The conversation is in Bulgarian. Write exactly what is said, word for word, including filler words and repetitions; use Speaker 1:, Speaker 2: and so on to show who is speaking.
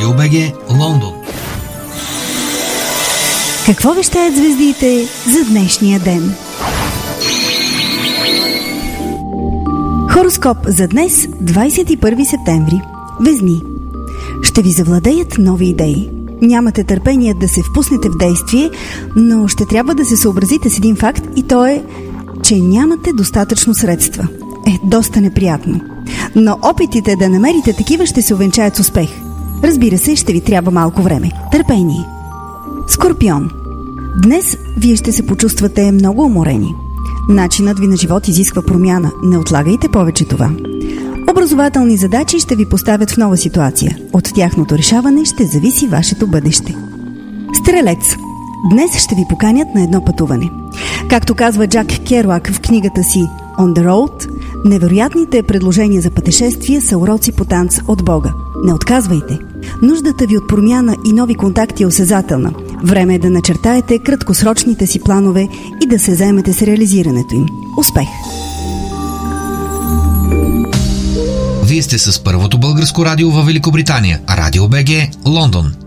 Speaker 1: Радио БГ, Лондон.
Speaker 2: Какво вещаят звездите за днешния ден? Хороскоп за днес, двадесет и първи септември. Везни. Ще ви завладеят нови идеи. Нямате търпение да се впуснете в действие, но ще трябва да се съобразите с един факт и то е, че нямате достатъчно средства. Е, доста неприятно. Но опитите да намерите такива ще се увенчаят с успех. Разбира се, ще ви трябва малко време. Търпение. Скорпион. Днес вие ще се почувствате много уморени. Начинът ви на живот изисква промяна. Не отлагайте повече това. Образователни задачи ще ви поставят в нова ситуация. От тяхното решаване ще зависи вашето бъдеще. Стрелец. Днес ще ви поканят на едно пътуване. Както казва Джак Керуак в книгата си On the Road, невероятните предложения за пътешествие са уроци по танц от Бога. Не отказвайте. Нуждата ви от промяна и нови контакти е осезателна. Време е да начертаете краткосрочните си планове и да се заемете с реализирането им. Успех!
Speaker 1: Вие сте с първото българско радио във Великобритания. Радио БГ, Лондон.